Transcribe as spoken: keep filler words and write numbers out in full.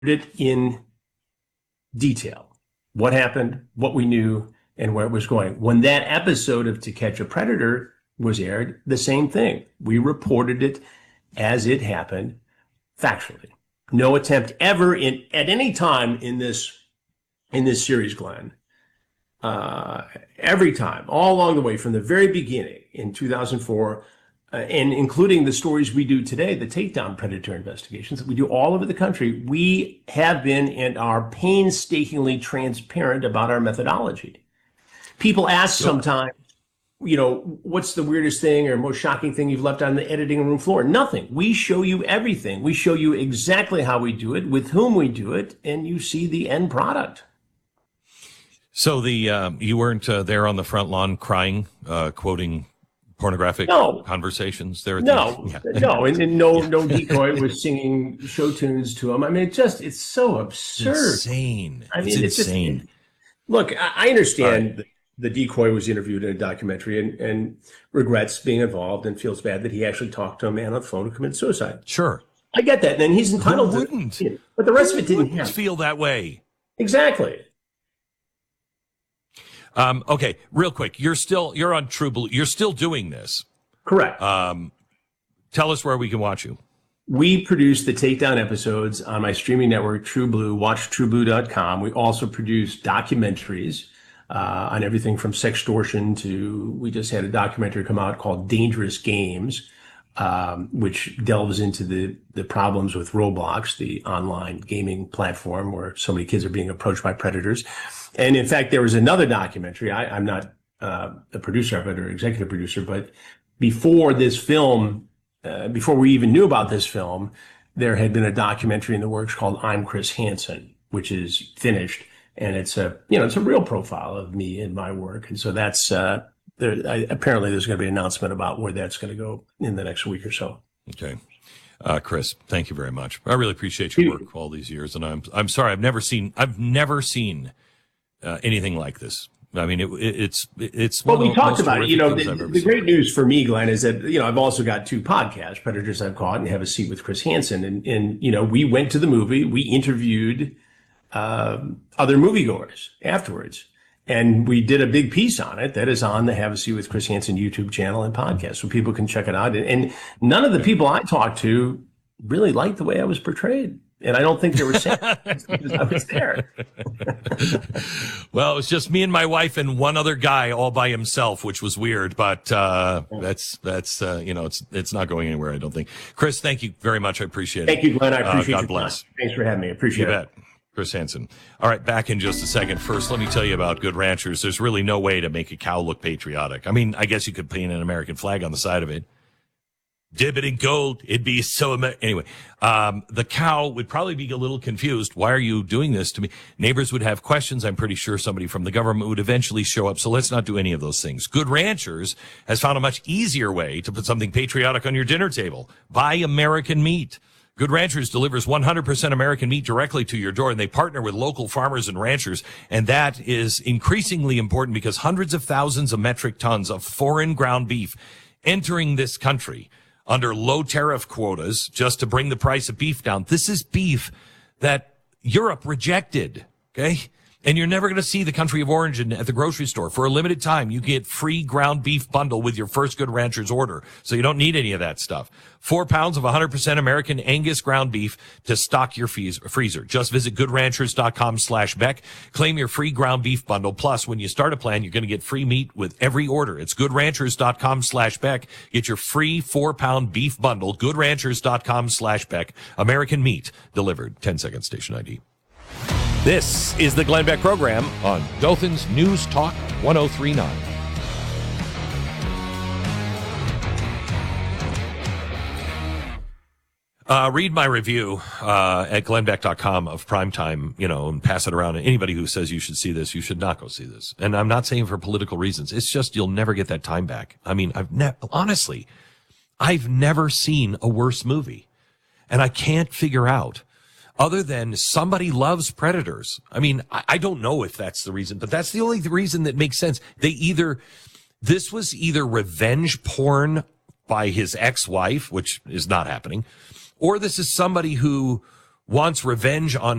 it in detail. What happened, what we knew, and where it was going. When that episode of To Catch a Predator was aired, the same thing. We reported it as it happened, factually. No attempt ever in at any time in this in this series, Glenn. Uh, every time, all along the way, from the very beginning in two thousand four, uh, and including the stories we do today, the takedown predator investigations that we do all over the country, we have been and are painstakingly transparent about our methodology. People ask so, sometimes, you know, what's the weirdest thing or most shocking thing you've left on the editing room floor? Nothing. We show you everything. We show you exactly how we do it, with whom we do it, and you see the end product. So the uh, you weren't uh, there on the front lawn crying, uh, quoting pornographic no. conversations there? At no, the, yeah. no, and, and no, yeah. no decoy was singing show tunes to him. I mean, it just it's so absurd, insane. I mean, it's, it's insane. Just, look, I, I understand right. the, the decoy was interviewed in a documentary and, and regrets being involved and feels bad that he actually talked to a man on the phone who committed suicide. Sure, I get that, and then he's entitled Who wouldn't? to it. But the rest Who of it didn't wouldn't happen. Feel that way. Exactly. Um, okay, real quick. You're still you're on True Blue. You're still doing this. Correct. Um, tell us where we can watch you. We produce the takedown episodes on my streaming network, True Blue. Watch true blue dot com. We also produce documentaries uh, on everything from sextortion to, we just had a documentary come out called Dangerous Games, um, which delves into the, the problems with Roblox, the online gaming platform where so many kids are being approached by predators. And in fact, there was another documentary. I, I'm not uh, the producer of it or executive producer, but before this film, uh, before we even knew about this film, there had been a documentary in the works called I'm Chris Hansen, which is finished. And it's a, you know, it's a real profile of me and my work. And so that's, uh, there, I, apparently there's going to be an announcement about where that's going to go in the next week or so. Okay. Uh, Chris, thank you very much. I really appreciate your work all these years. And I'm, I'm sorry, I've never seen, I've never seen uh, anything like this. I mean, it, it, it's, it's, well, we talked about it. You know, the, the great news for me, Glenn, is that, you know, I've also got two podcasts, Predators I've Caught and Have a Seat with Chris Hansen. And, and, you know, we went to the movie, we interviewed, um, other moviegoers afterwards. And we did a big piece on it that is on the Have a Seat with Chris Hansen YouTube channel and podcast, so people can check it out. And none of the people I talked to really liked the way I was portrayed. And I don't think they were saying because I was there. Well, it was just me and my wife and one other guy all by himself, which was weird. But uh, that's, that's uh, you know, it's it's not going anywhere, I don't think. Chris, thank you very much. I appreciate thank it. Thank you, Glenn. I appreciate uh, God your bless. time. Thanks for having me. I appreciate you it. Bet. Chris Hansen. All right, back in just a second. First, let me tell you about Good Ranchers. There's really no way to make a cow look patriotic. I mean, I guess you could paint an American flag on the side of it. Dip it in gold. It'd be so Amer- Anyway, um, the cow would probably be a little confused. Why are you doing this to me? Neighbors would have questions. I'm pretty sure somebody from the government would eventually show up. So let's not do any of those things. Good Ranchers has found a much easier way to put something patriotic on your dinner table. Buy American meat. Good Ranchers delivers one hundred percent American meat directly to your door, and they partner with local farmers and ranchers. And that is increasingly important because hundreds of thousands of metric tons of foreign ground beef entering this country under low tariff quotas just to bring the price of beef down. This is beef that Europe rejected, okay? And you're never going to see the country of origin at the grocery store. For a limited time, you get free ground beef bundle with your first Good Ranchers order. So you don't need any of that stuff. Four pounds of one hundred percent American Angus ground beef to stock your freezer. Just visit goodranchers.com slash Beck. Claim your free ground beef bundle. Plus, when you start a plan, you're going to get free meat with every order. It's goodranchers.com slash Beck. Get your free four pound beef bundle. goodranchers.com slash Beck. American meat delivered. ten second station I D. This is the Glenn Beck program on Dothan's News Talk one oh three point nine. Uh, read my review uh, at glenn beck dot com of Primetime, you know, and pass it around. And anybody who says you should see this, you should not go see this. And I'm not saying for political reasons. It's just you'll never get that time back. I mean, I've ne- honestly, I've never seen a worse movie. And I can't figure out, other than somebody loves predators. I mean, I, I don't know if that's the reason, but that's the only reason that makes sense. They either, this was either revenge porn by his ex-wife, which is not happening, or this is somebody who wants revenge on